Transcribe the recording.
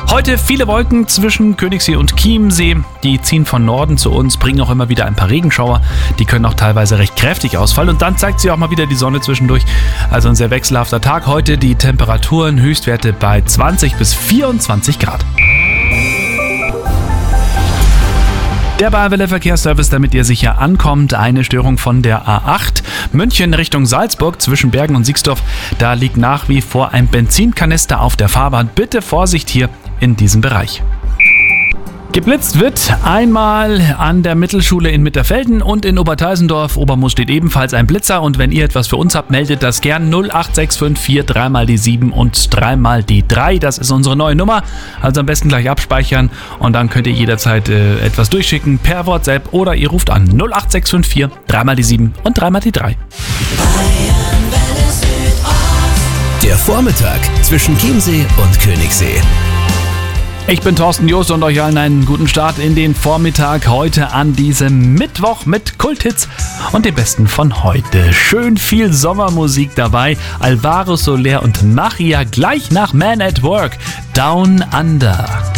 Heute viele Wolken zwischen Königssee und Chiemsee. Die ziehen von Norden zu uns, bringen auch immer wieder ein paar Regenschauer. Die können auch teilweise recht kräftig ausfallen. Und dann zeigt sie auch mal wieder die Sonne zwischendurch. Also ein sehr wechselhafter Tag heute. Die Temperaturen, Höchstwerte bei 20 bis 24 Grad. Der Bayerwelle Verkehrsservice, damit ihr sicher ankommt. Eine Störung von der A8 München Richtung Salzburg zwischen Bergen und Siegsdorf. Da liegt nach wie vor ein Benzinkanister auf der Fahrbahn. Bitte Vorsicht hier in diesem Bereich. Geblitzt wird einmal an der Mittelschule in Mitterfelden und in Oberteisendorf. Obermoos steht ebenfalls ein Blitzer und wenn ihr etwas für uns habt, meldet das gern 08654 3 mal die 7 und 3 mal die 3. Das ist unsere neue Nummer. Also am besten gleich abspeichern und dann könnt ihr jederzeit etwas durchschicken per WhatsApp oder ihr ruft an 08654 3 mal die 7 und 3 mal die 3. Der Vormittag zwischen Chiemsee und Königssee. Ich bin Thorsten Jost und euch allen einen guten Start in den Vormittag heute an diesem Mittwoch mit Kulthits und dem Besten von heute. Schön viel Sommermusik dabei. Alvaro Soler und Machia gleich nach Man at Work. Down Under.